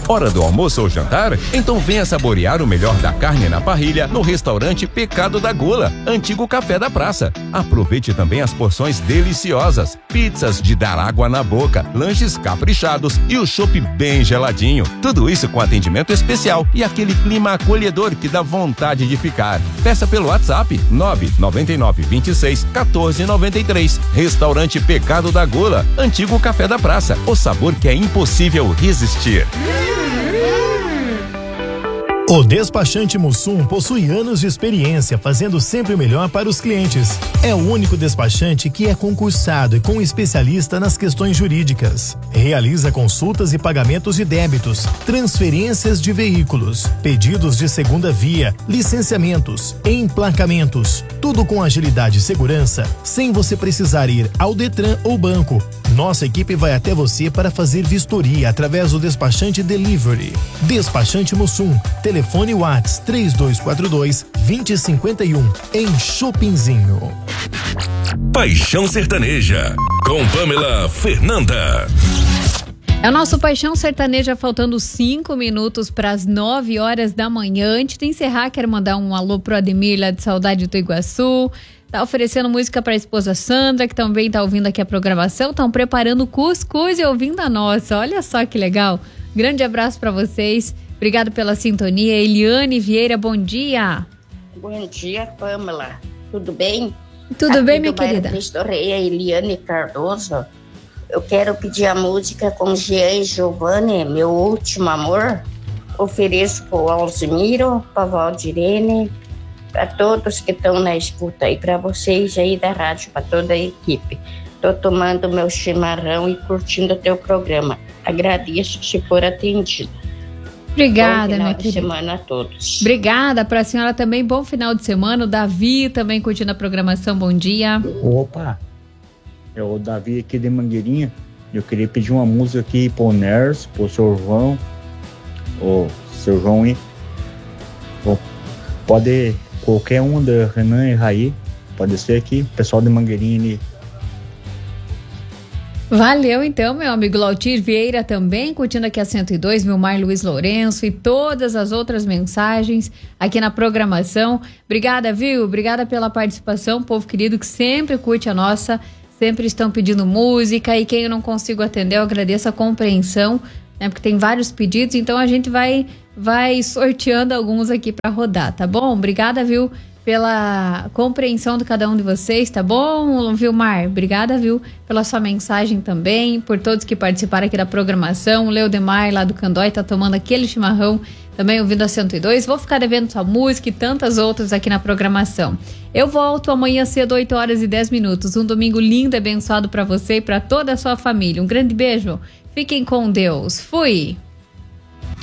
Hora do almoço ou jantar? Então venha saborear o melhor da carne na parrilha no restaurante Pecado da Gula, antigo Café da Praça. Aproveite também as porções deliciosas, pizzas de dar água na boca, lanches caprichados e o chopp bem geladinho. Tudo isso com atendimento especial e aquele clima acolhedor que dá vontade de ficar. Peça pelo WhatsApp 999 26 14 93. Restaurante Pecado da Gula, antigo Café da Praça. O sabor que é impossível resistir. O despachante Mussum possui anos de experiência fazendo sempre o melhor para os clientes. É o único despachante que é concursado e com especialista nas questões jurídicas. Realiza consultas e pagamentos de débitos, transferências de veículos, pedidos de segunda via, licenciamentos, emplacamentos. Tudo com agilidade e segurança, sem você precisar ir ao Detran ou banco. Nossa equipe vai até você para fazer vistoria através do despachante Delivery. Despachante Mussum. Telefone WhatsApp 3242-2051 em Chopinzinho. Paixão Sertaneja com Pamela Fernanda. É o nosso Paixão Sertaneja, faltando 5 minutos para as 9 horas da manhã. Antes de encerrar, quero mandar um alô pro Ademir lá de Saudade do Iguaçu. Tá oferecendo música para a esposa Sandra, que também tá ouvindo aqui a programação. Estão preparando cuscuz e ouvindo a nossa. Olha só que legal. Grande abraço para vocês. Obrigado pela sintonia. Eliane Vieira, bom dia. Bom dia, Pamela. Tudo bem? Tudo aqui bem, minha do bairro querida? Cristo Rei, a Eliane Cardoso. Eu quero pedir a música com Jean e Giovanni, Meu Último Amor. Ofereço para o Alzimiro, para a Valdirene, para todos que estão na escuta e para vocês aí da rádio, para toda a equipe. Estou tomando meu chimarrão e curtindo o teu programa. Agradeço se for atendido. Obrigada, minha querida. Bom final de semana a todos. Obrigada para a senhora também. Bom final de semana. O Davi também curtindo a programação. Bom dia. Opa, é o Davi aqui de Mangueirinha. Eu queria pedir uma música aqui pro Ners, pro seu João. Ô, seu João, hein? Pode qualquer um da Renan e Raí. Pode ser aqui, pessoal de Mangueirinha ali. Valeu, então, meu amigo Lautir Vieira também, curtindo aqui a 102, Vilmar Luiz Lourenço e todas as outras mensagens aqui na programação. Obrigada, viu? Obrigada pela participação, povo querido que sempre curte a nossa, sempre estão pedindo música e quem eu não consigo atender, eu agradeço a compreensão, né? Porque tem vários pedidos, então a gente vai sorteando alguns aqui para rodar, tá bom? Obrigada, viu? Pela compreensão de cada um de vocês, tá bom, Vilmar? Obrigada, viu? Pela sua mensagem também, por todos que participaram aqui da programação. O Leodemar, lá do Candói, tá tomando aquele chimarrão, também ouvindo a 102. Vou ficar devendo sua música e tantas outras aqui na programação. Eu volto amanhã cedo, 8 horas e 10 minutos. Um domingo lindo e abençoado para você e para toda a sua família. Um grande beijo. Fiquem com Deus. Fui!